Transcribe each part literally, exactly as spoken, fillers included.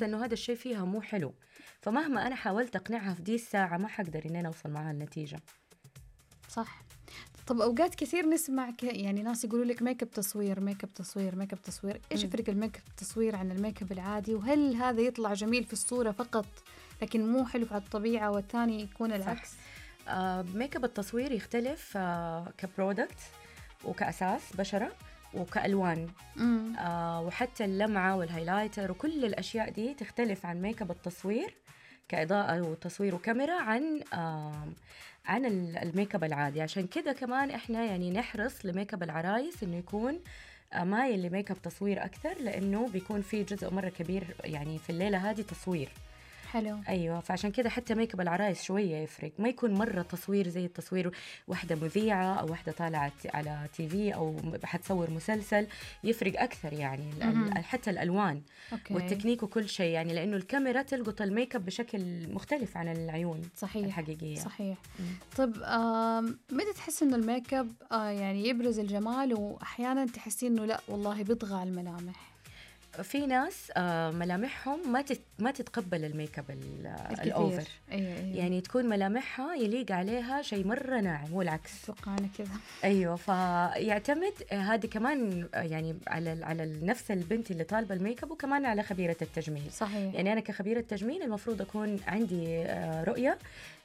حاسة إنه هذا الشيء فيها مو حلو، فمهما أنا حاولت أقنعها في دي الساعة ما حقدر إن أنا أوصل معها النتيجة. صح. طب أوقات كثير نسمع ك... يعني ناس يقولوا لك ميك اب تصوير ميك اب تصوير ميك اب تصوير، إيش يفرق الميك اب تصوير عن الميك اب العادي؟ وهل هذا يطلع جميل في الصورة فقط لكن مو حلو على الطبيعة، والثاني يكون العكس؟ آه ميك اب التصوير يختلف آه كبرودكت وكأساس بشرة وكألوان، آه وحتى اللمعة والهايلايتر وكل الأشياء دي تختلف عن ميك اب التصوير كإضاءة وتصوير وكاميرا عن آه عن الميك اب العادي. عشان كده كمان إحنا يعني نحرص لميك اب العرايس إنه يكون آه مايل لميك اب تصوير أكثر، لأنه بيكون فيه جزء مرة كبير يعني في الليلة هذه تصوير. حلو. أيوة، فعشان كده حتى ميك اب العرايس شوية يفرق، ما يكون مرة تصوير زي التصوير واحدة مذيعة أو واحدة طالعة على تي في أو حتصور مسلسل، يفرق أكثر يعني حتى الألوان أوكي. والتكنيك وكل شيء يعني، لأنه الكاميرا تلقط الميك اب بشكل مختلف عن العيون صحيح. الحقيقية. صحيح. طب متى تحس إنه الميك اب آه يعني يبرز الجمال، وأحيانا تحسين إنه لا والله بيطغى على الملامح؟ في ناس آه ملامحهم ما ما تتقبل الميك اب الاوفر. أيوة أيوة. يعني تكون ملامحها يليق عليها شيء مره ناعم والعكس. اتوقع انا كذا. ايوه، فيعتمد هذا كمان يعني على على نفس البنت اللي طالبه الميك اب، وكمان على خبيره التجميل. صحيح. يعني انا كخبيره تجميل المفروض اكون عندي رؤيه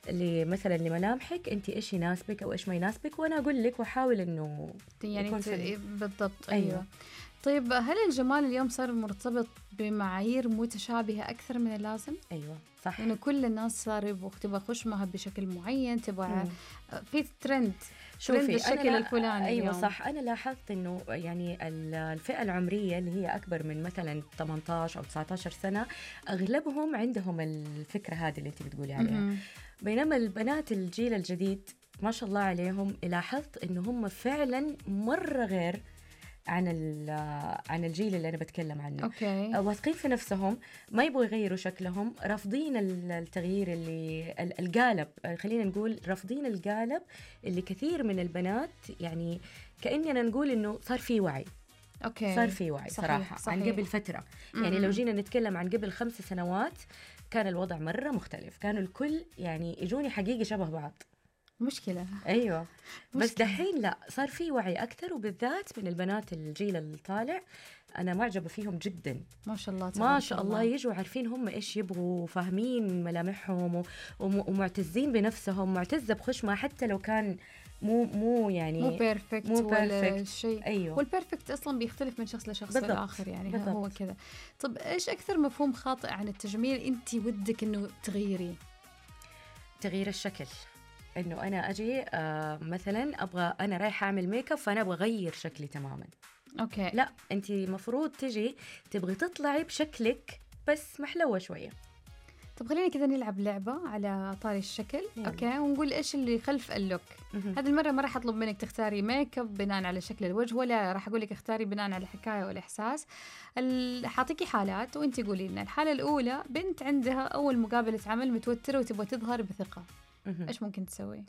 مثلا لملامحك انت ايش يناسبك او ايش ما يناسبك، وانا اقول لك واحاول انه يعني يكون بالضبط. أيوة. أيوة. طيب هل الجمال اليوم صار مرتبط بمعايير متشابهة أكثر من اللازم؟ أيوة صح. يعني كل الناس صار يبغوا تبغى خشمها بشكل معين، تبغى في ترند شوفي الشكل الفلاني. أيوة اليوم. صح. أنا لاحظت إنه يعني الفئة العمرية اللي هي أكبر من مثلا ثمانية عشر أو تسعة عشر سنة أغلبهم عندهم الفكرة هذه اللي أنت بتقولي عليها. م-م. بينما البنات الجيل الجديد ما شاء الله عليهم لاحظت إنه هم فعلا مرة غير عن عن الجيل اللي أنا بتكلم عنه. أوكي. واثقين في نفسهم، ما يبغوا يغيروا شكلهم، رافضين التغيير اللي القالب، خلينا نقول رافضين القالب اللي كثير من البنات يعني كأننا نقول إنه صار في وعي. أوكي. صار في وعي. صحيح. صراحة صحيح. عن قبل فترة. يعني م-م. لو جينا نتكلم عن قبل خمس سنوات كان الوضع مرة مختلف، كانوا الكل يعني يجوني حقيقي شبه بعض. مشكلة. أيوة. مشكلة. بس دحين لا، صار في وعي أكثر، وبالذات من البنات الجيل الطالع أنا معجبة فيهم جدا ما شاء الله. ما شاء الله. يجوا عارفين هم إيش يبغوا، فاهمين ملامحهم ومعتزين بنفسهم، معتزة بخشمها حتى لو كان مو مو يعني مو بيرفكت مو ولا شيء. أيوة. والبيرفكت أصلا بيختلف من شخص لشخص الآخر يعني. بالضبط. هو كذا. طب إيش أكثر مفهوم خاطئ عن التجميل أنت ودك إنه تغيري؟ تغيير الشكل، إنه أنا أجي آه مثلاً أبغى أنا رايحة أعمل ميك اب فأنا أبغى أغير شكلي تماماً. أوكي. لا، أنت مفروض تجي تبغي تطلعي بشكلك بس محلوة شوية. طب خلينا كذا نلعب لعبة على طاري الشكل. يعني. أوكي. ونقول إيش اللي خلف اللوك. هذه المرة ما راح أطلب منك تختاري ميك اب بناء على شكل الوجه، ولا راح أقول لك اختاري بناء على حكاية والإحساس. حاعطيكي حالات وأنت قولي لنا. الحالة الأولى بنت عندها أول مقابلة عمل، متوترة وتبغى تظهر بثقة. إيش ممكن تسوي؟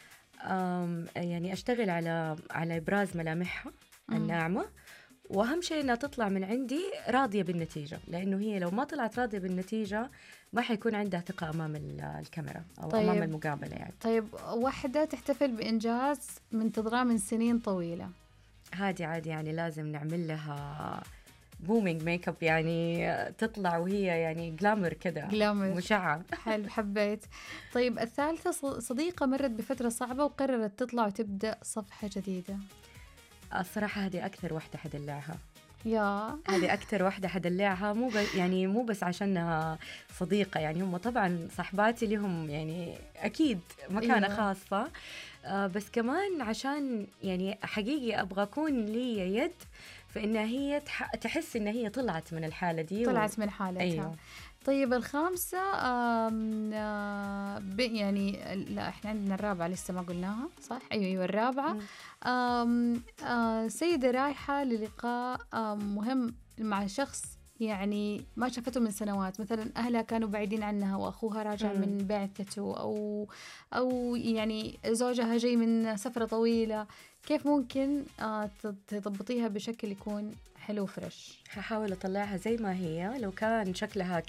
أم يعني أشتغل على على إبراز ملامحها الناعمة، وأهم شيء إنها تطلع من عندي راضية بالنتيجة، لأنه هي لو ما طلعت راضية بالنتيجة ما حيكون عندها ثقة أمام الكاميرا أو طيب. أمام المقابلة يعني. طيب واحدة تحتفل بإنجاز منتظرة من سنين طويلة، هذه عادي يعني لازم نعمل لها بومينج ميك اب، يعني تطلع وهي يعني جلامر كده، مشعة. حلو، حبيت. طيب الثالثة صديقة مرت بفترة صعبة وقررت تطلع وتبدأ صفحة جديدة. الصراحة هذه أكثر واحدة حدلعها. يا هذه أكثر واحدة حدلعها، مو ب... يعني مو بس عشانها صديقة، يعني هم طبعا صحباتي لهم يعني أكيد مكانة إيه. خاصة، آه بس كمان عشان يعني حقيقي أبغى أكون لي يد فإنها هي تح... تحس إن هي طلعت من الحالة دي طلعت و... من حالتها. أيوة. طيب الخامسة آم آم يعني لا إحنا عندنا الرابعة لسه ما قلناها صح؟ أيوة أيوة الرابعة. آم آم سيدة رايحة للقاء مهم مع شخص يعني ما شافته من سنوات، مثلا أهلها كانوا بعيدين عنها وأخوها راجع من بعثته، أو أو يعني زوجها جاي من سفرة طويلة. كيف ممكن آه تضبطيها بشكل يكون حلو فريش؟ هحاول أطلعها زي ما هي، لو كان شكلها